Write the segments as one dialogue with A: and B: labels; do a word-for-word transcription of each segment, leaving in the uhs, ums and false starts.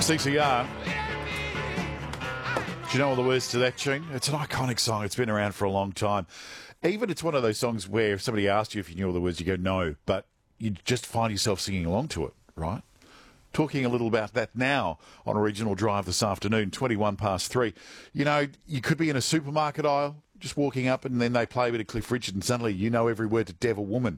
A: C C R. Do you know all the words to that tune? It's an iconic song. It's been around for a long time. Even it's one of those songs where if somebody asked you if you knew all the words, you go, no, but you just find yourself singing along to it, right? Talking a little about that now on Original Drive this afternoon, twenty-one past three. You know, you could be in a supermarket aisle, just walking up, and then they play a bit of Cliff Richard, and suddenly you know every word to Devil Woman.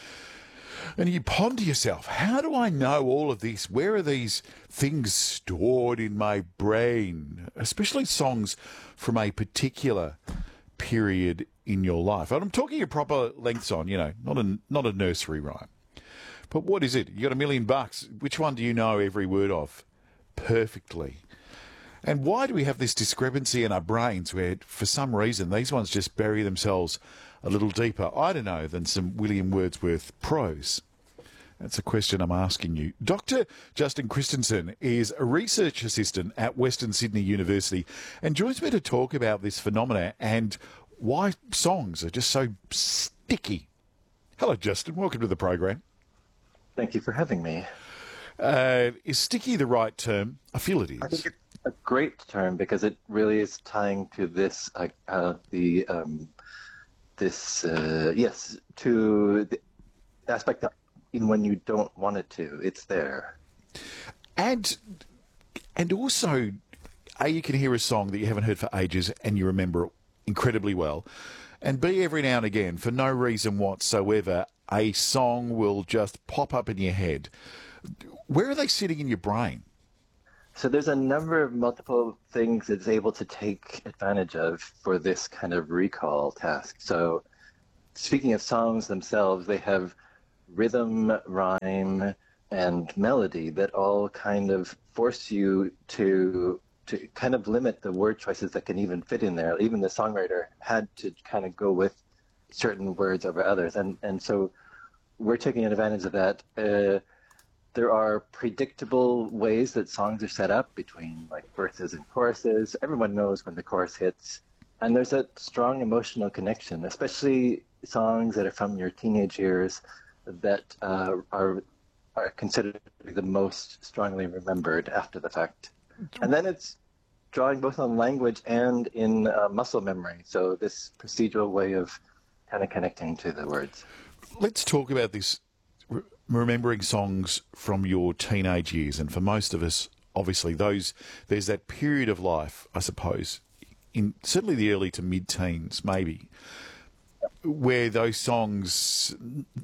A: And you ponder yourself, how do I know all of this? Where are these things stored in my brain? Especially songs from a particular period in your life. And I'm talking a proper length song, you know, not a, not a nursery rhyme. But what is it? You got a million bucks. Which one do you know every word of perfectly? And why do we have this discrepancy in our brains where, for some reason, these ones just bury themselves a little deeper, I don't know, than some William Wordsworth prose? That's a question I'm asking you. Doctor Justin Christensen is a research assistant at Western Sydney University and joins me to talk about this phenomena and why songs are just so sticky. Hello, Justin. Welcome to the program.
B: Thank you for having me.
A: Uh, is sticky the right term? I feel it is.
B: I think it's a great term because it really is tying to this, uh, uh, the um, this uh, yes, to the aspect that even when you don't want it to, it's there.
A: And and also, A, you can hear a song that you haven't heard for ages and you remember it incredibly well. And B, every now and again, for no reason whatsoever, a song will just pop up in your head. Where are they sitting in your brain?
B: So there's a number of multiple things it's able to take advantage of for this kind of recall task. So speaking of songs themselves, they have rhythm, rhyme, and melody that all kind of force you to to kind of limit the word choices that can even fit in there. Even the songwriter had to kind of go with certain words over others. And, and so we're taking advantage of that. Uh, there are predictable ways that songs are set up between like verses and choruses. Everyone knows when the chorus hits. And there's a strong emotional connection, especially songs that are from your teenage years that uh, are are considered to be the most strongly remembered after the fact. And then it's drawing both on language and in uh, muscle memory. So this procedural way of kind of connecting to the words.
A: Let's talk about this, re- remembering songs from your teenage years. And for most of us, obviously, those there's that period of life, I suppose, in certainly the early to mid-teens, maybe, where those songs,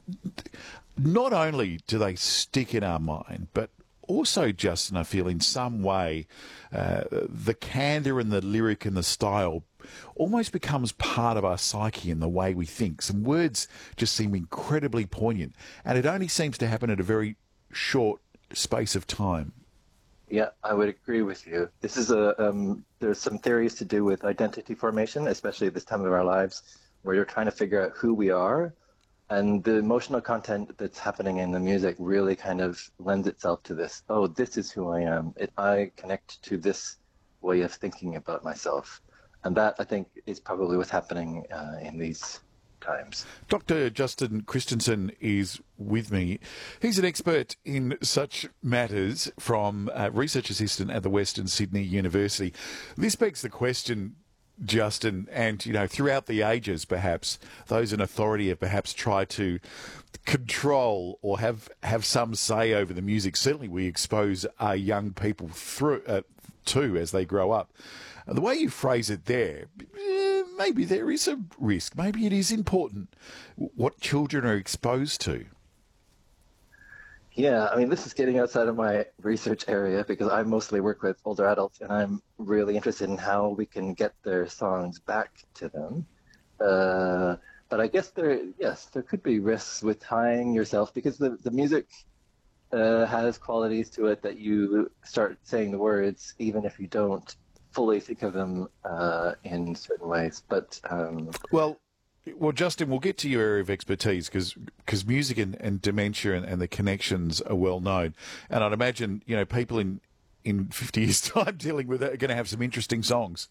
A: not only do they stick in our mind, but also, Justin, I feel in some way, uh, the candour and the lyric and the style almost becomes part of our psyche and the way we think. Some words just seem incredibly poignant, and it only seems to happen at a very short space of time.
B: Yeah, I would agree with you. This is a um, there's some theories to do with identity formation, especially at this time of our lives, where you're trying to figure out who we are. And the emotional content that's happening in the music really kind of lends itself to this. Oh, this is who I am. It, I connect to this way of thinking about myself. And that, I think, is probably what's happening uh, in these times.
A: Doctor Justin Christensen is with me. He's an expert in such matters from uh, research assistant at the Western Sydney University. This begs the question, Justin, and, you know, throughout the ages, perhaps, those in authority have perhaps tried to control or have, have some say over the music. Certainly we expose our young people through uh, to as they grow up. And the way you phrase it there, eh, maybe there is a risk. Maybe it is important what children are exposed to.
B: Yeah, I mean, this is getting outside of my research area because I mostly work with older adults, and I'm really interested in how we can get their songs back to them. Uh, but I guess there, yes, there could be risks with tying yourself because the, the music uh, has qualities to it that you start saying the words even if you don't fully think of them uh, in certain ways. But um,
A: well. Well, Justin, we'll get to your area of expertise because music and, and dementia and, and the connections are well known. And I'd imagine, you know, people in, in fifty years' time dealing with it are going to have some interesting songs.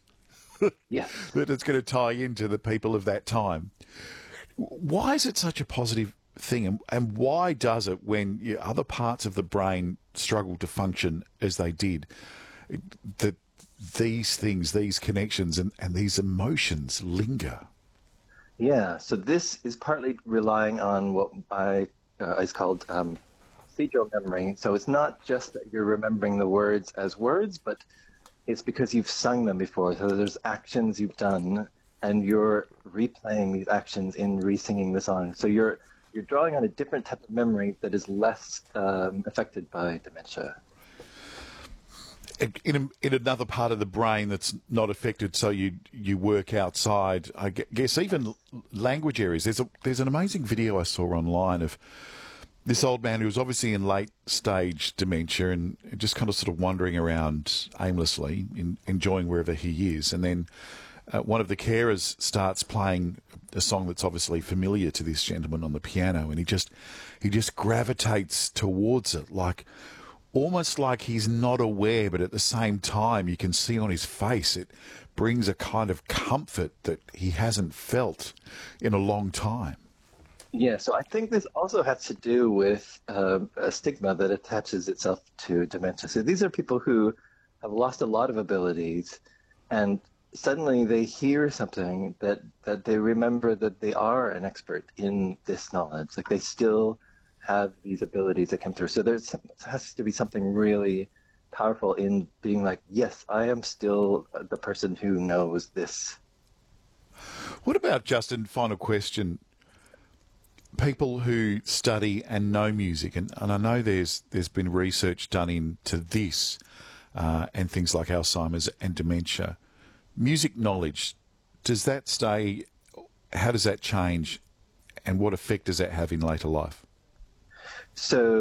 B: Yeah.
A: That it's going to tie into the people of that time. Why is it such a positive thing, and, and why does it when your other parts of the brain struggle to function as they did, that these things, these connections, and, and these emotions linger?
B: Yeah, so this is partly relying on what I uh, is called um, procedural memory. So it's not just that you're remembering the words as words, but it's because you've sung them before. So there's actions you've done, and you're replaying these actions in re-singing the song. So you're you're drawing on a different type of memory that is less um, affected by dementia.
A: In, a, in another part of the brain that's not affected, so you you work outside. I guess even language areas. There's a there's an amazing video I saw online of this old man who was obviously in late stage dementia and just kind of sort of wandering around aimlessly, in, enjoying wherever he is, and then uh, one of the carers starts playing a song that's obviously familiar to this gentleman on the piano, and he just he just gravitates towards it, like almost like he's not aware, but at the same time you can see on his face it brings a kind of comfort that he hasn't felt in a long time.
B: Yeah, so I think this also has to do with uh, a stigma that attaches itself to dementia. So these are people who have lost a lot of abilities, and suddenly they hear something that, that they remember that they are an expert in this knowledge. Like they still have these abilities that come through. So there's has to be something really powerful in being like, yes, I am still the person who knows this.
A: What about, Justin, final question, people who study and know music, and, and I know there's there's been research done into this uh, and things like Alzheimer's and dementia. Music knowledge, does that stay, how does that change, and what effect does that have in later life?
B: So